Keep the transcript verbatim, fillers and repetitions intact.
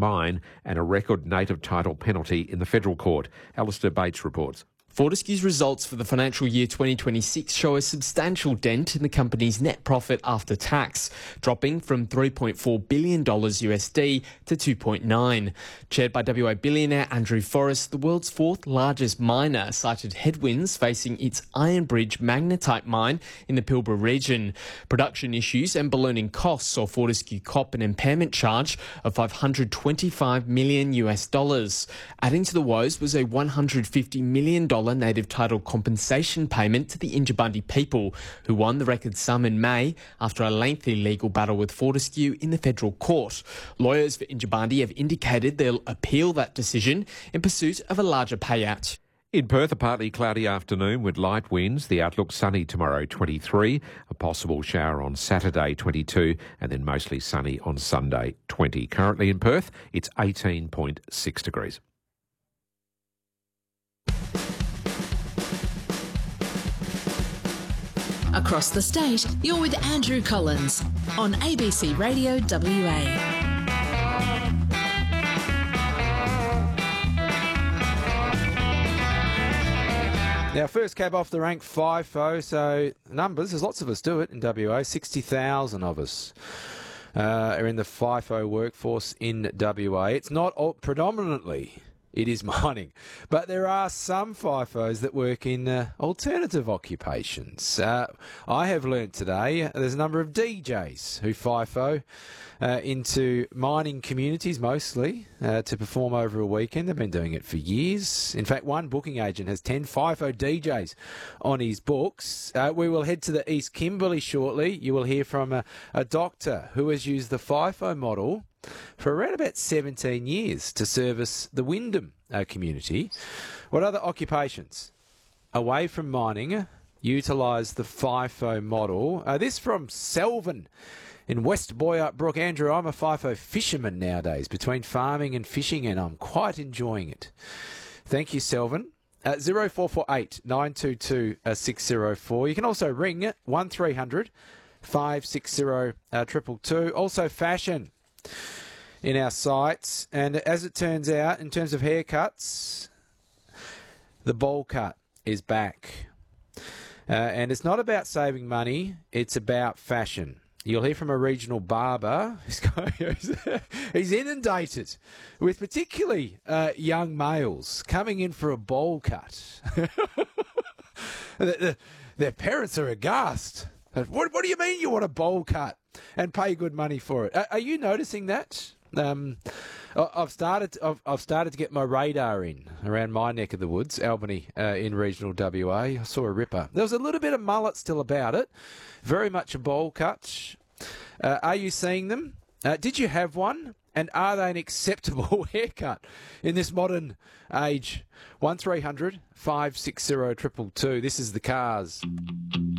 mine and a record native title penalty in the federal court. Alistair Bates reports. Fortescue's results for the financial year twenty twenty-six show a substantial dent in the company's net profit after tax, dropping from three point four billion dollars U S D to two point nine. Chaired by W A billionaire Andrew Forrest, the world's fourth largest miner cited headwinds facing its Iron Bridge magnetite mine in the Pilbara region. Production issues and ballooning costs saw Fortescue cop an impairment charge of five hundred twenty-five million U S dollars. Adding to the woes was a one hundred fifty million dollars native title compensation payment to the Injibandi people, who won the record sum in May after a lengthy legal battle with Fortescue in the federal court. Lawyers for Injibandi have indicated they'll appeal that decision in pursuit of a larger payout. In Perth, a partly cloudy afternoon with light winds. The outlook sunny tomorrow, twenty-three. A possible shower on Saturday, twenty-two. And then mostly sunny on Sunday, twenty. Currently in Perth, it's eighteen point six degrees. Across the state, you're with Andrew Collins on A B C Radio W A. Now, first cab off the rank, FIFO. So, numbers, there's lots of us do it in W A. sixty thousand of us uh, are in the FIFO workforce in W A. It's not all, predominantly, it is mining. But there are some FIFOs that work in uh, alternative occupations. Uh, I have learnt today uh, there's a number of D Js who FIFO uh, into mining communities mostly uh, to perform over a weekend. They've been doing it for years. In fact, one booking agent has ten FIFO D Js on his books. Uh, we will head to the East Kimberley shortly. You will hear from a, a doctor who has used the FIFO model for around about seventeen years to service the Wyndham uh, community. What other occupations away from mining utilise the FIFO model? Uh, this from Selvin in West Boyart Brook. Andrew, I'm a FIFO fisherman nowadays, between farming and fishing, and I'm quite enjoying it. Thank you, Selvin. Uh, zero four four eight nine two two six zero four. You can also ring one three hundred five six zero two two. Also fashion in our sites, and as it turns out, in terms of haircuts, the bowl cut is back. Uh, and it's not about saving money, it's about fashion. You'll hear from a regional barber. He's inundated with particularly uh, young males coming in for a bowl cut. the, the, their parents are aghast. What, what do you mean you want a bowl cut and pay good money for it? Are, are you noticing that? Um, I've started. I've, I've started to get my radar in around my neck of the woods, Albany, uh, in regional W A. I saw a ripper. There was a little bit of mullet still about it. Very much a bowl cut. Uh, are you seeing them? Uh, did you have one? And are they an acceptable haircut in this modern age? One three hundred five six zero two two. This is the Cars.